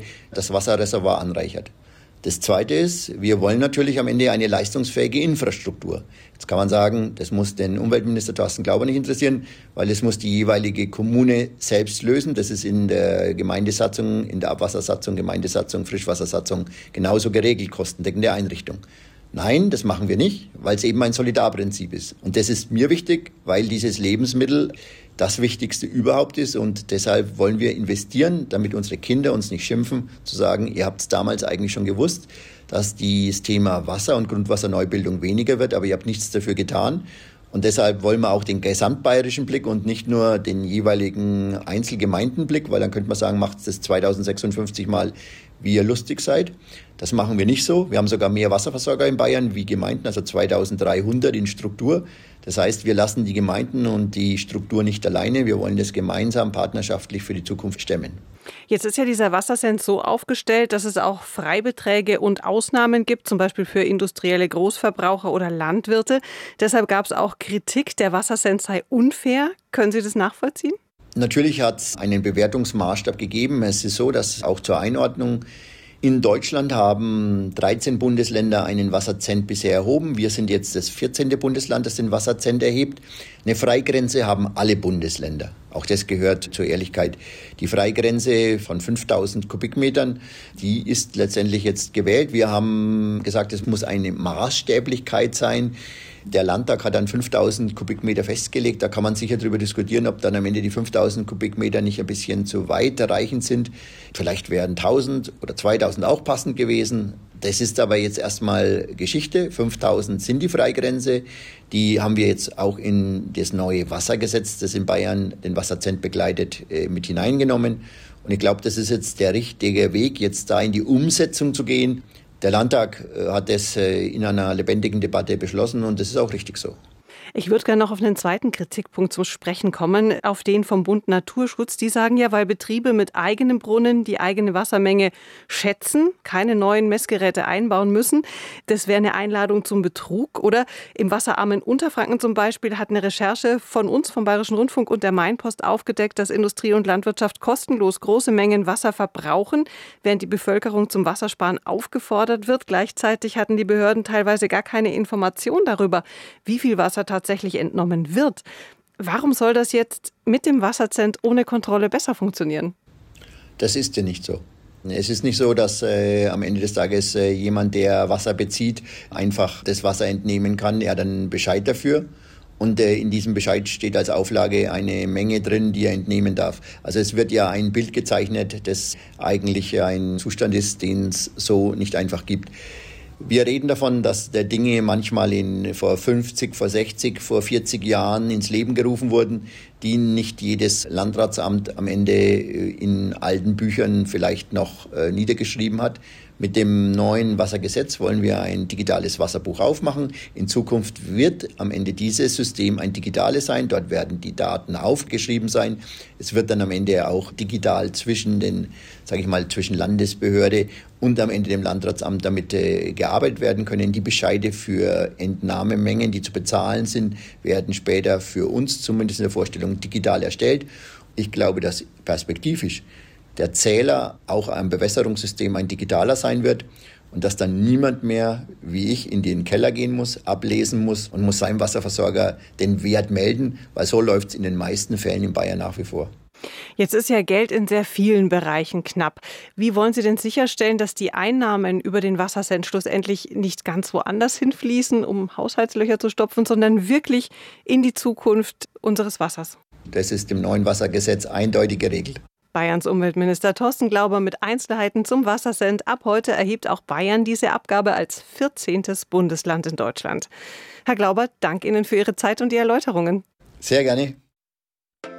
das Wasserreservoir anreichert. Das Zweite ist, wir wollen natürlich am Ende eine leistungsfähige Infrastruktur. Jetzt kann man sagen, das muss den Umweltminister Thorsten Glauber nicht interessieren, weil es muss die jeweilige Kommune selbst lösen. Das ist in der Gemeindesatzung, in der Abwassersatzung, Gemeindesatzung, Frischwassersatzung genauso geregelt, kostendeckende Einrichtung. Nein, das machen wir nicht, weil es eben ein Solidarprinzip ist. Und das ist mir wichtig, weil dieses Lebensmittel das Wichtigste überhaupt ist. Und deshalb wollen wir investieren, damit unsere Kinder uns nicht schimpfen, zu sagen, ihr habt es damals eigentlich schon gewusst, dass das Thema Wasser und Grundwasserneubildung weniger wird, aber ihr habt nichts dafür getan. Und deshalb wollen wir auch den gesamtbayerischen Blick und nicht nur den jeweiligen Einzelgemeindenblick, weil dann könnte man sagen, macht es das 2056 Mal, wie ihr lustig seid. Das machen wir nicht so. Wir haben sogar mehr Wasserversorger in Bayern wie Gemeinden, also 2300 in Struktur. Das heißt, wir lassen die Gemeinden und die Struktur nicht alleine. Wir wollen das gemeinsam partnerschaftlich für die Zukunft stemmen. Jetzt ist ja dieser Wassercent so aufgestellt, dass es auch Freibeträge und Ausnahmen gibt, zum Beispiel für industrielle Großverbraucher oder Landwirte. Deshalb gab es auch Kritik, der Wassercent sei unfair. Können Sie das nachvollziehen? Natürlich hat es einen Bewertungsmaßstab gegeben. Es ist so, dass auch zur Einordnung in Deutschland haben 13 Bundesländer einen Wassercent bisher erhoben. Wir sind jetzt das 14. Bundesland, das den Wassercent erhebt. Eine Freigrenze haben alle Bundesländer. Auch das gehört zur Ehrlichkeit. Die Freigrenze von 5000 Kubikmetern, die ist letztendlich jetzt gewählt. Wir haben gesagt, es muss eine Maßstäblichkeit sein. Der Landtag hat dann 5000 Kubikmeter festgelegt. Da kann man sicher darüber diskutieren, ob dann am Ende die 5000 Kubikmeter nicht ein bisschen zu weit reichend sind. Vielleicht wären 1000 oder 2000 auch passend gewesen. Das ist aber jetzt erstmal Geschichte. 5000 sind die Freigrenze. Die haben wir jetzt auch in das neue Wassergesetz, das in Bayern den Wassercent begleitet, mit hineingenommen. Und ich glaube, das ist jetzt der richtige Weg, jetzt da in die Umsetzung zu gehen. Der Landtag hat das in einer lebendigen Debatte beschlossen und das ist auch richtig so. Ich würde gerne noch auf einen zweiten Kritikpunkt zum Sprechen kommen, auf den vom Bund Naturschutz. Die sagen ja, weil Betriebe mit eigenem Brunnen die eigene Wassermenge schätzen, keine neuen Messgeräte einbauen müssen. Das wäre eine Einladung zum Betrug. Oder im wasserarmen Unterfranken zum Beispiel hat eine Recherche von uns, vom Bayerischen Rundfunk und der Mainpost aufgedeckt, dass Industrie und Landwirtschaft kostenlos große Mengen Wasser verbrauchen, während die Bevölkerung zum Wassersparen aufgefordert wird. Gleichzeitig hatten die Behörden teilweise gar keine Information darüber, wie viel Wasser tatsächlich entnommen wird. Warum soll das jetzt mit dem Wassercent ohne Kontrolle besser funktionieren? Das ist ja nicht so. Es ist nicht so, dass am Ende des Tages jemand, der Wasser bezieht, einfach das Wasser entnehmen kann. Er hat einen Bescheid dafür. Und in diesem Bescheid steht als Auflage eine Menge drin, die er entnehmen darf. Also es wird ja ein Bild gezeichnet, das eigentlich ein Zustand ist, den es so nicht einfach gibt. Wir reden davon, dass der Dinge manchmal vor 50, vor 60, vor 40 Jahren ins Leben gerufen wurden, die nicht jedes Landratsamt am Ende in alten Büchern vielleicht noch niedergeschrieben hat. Mit dem neuen Wassergesetz wollen wir ein digitales Wasserbuch aufmachen. In Zukunft wird am Ende dieses System ein digitales sein. Dort werden die Daten aufgeschrieben sein. Es wird dann am Ende auch digital zwischen zwischen Landesbehörde und am Ende dem Landratsamt damit gearbeitet werden können. Die Bescheide für Entnahmemengen, die zu bezahlen sind, werden später für uns zumindest in der Vorstellung digital erstellt. Ich glaube, dass perspektivisch der Zähler auch am Bewässerungssystem ein digitaler sein wird und dass dann niemand mehr, wie ich, in den Keller gehen muss, ablesen muss und muss seinem Wasserversorger den Wert melden, weil so läuft es in den meisten Fällen in Bayern nach wie vor. Jetzt ist ja Geld in sehr vielen Bereichen knapp. Wie wollen Sie denn sicherstellen, dass die Einnahmen über den Wassercent schlussendlich nicht ganz woanders hinfließen, um Haushaltslöcher zu stopfen, sondern wirklich in die Zukunft unseres Wassers? Das ist im neuen Wassergesetz eindeutig geregelt. Bayerns Umweltminister Thorsten Glauber mit Einzelheiten zum Wassercent. Ab heute erhebt auch Bayern diese Abgabe als 14. Bundesland in Deutschland. Herr Glauber, danke Ihnen für Ihre Zeit und die Erläuterungen. Sehr gerne.